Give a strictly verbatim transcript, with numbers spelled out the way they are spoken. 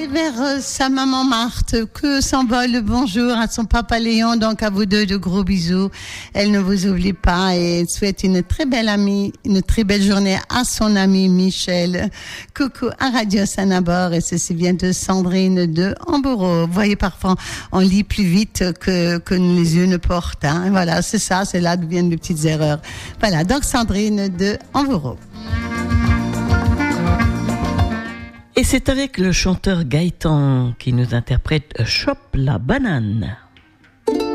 aller vers euh, sa maman Marthe, que s'envole le bonjour à son papa Léon, donc à vous deux de gros bisous. Elle ne vous oublie pas et souhaite une très belle amie, une très belle journée à son ami Michel. Coucou à Radio Sanabor et ceci vient de Sandrine de Hambourg. Vous voyez, parfois on lit plus vite que, que les yeux ne portent. Hein. Voilà, c'est ça, c'est là d'où viennent les petites erreurs. Voilà, donc Sandrine de Hambourg. Et c'est avec le chanteur Gaëtan qui nous interprète Chope la banane.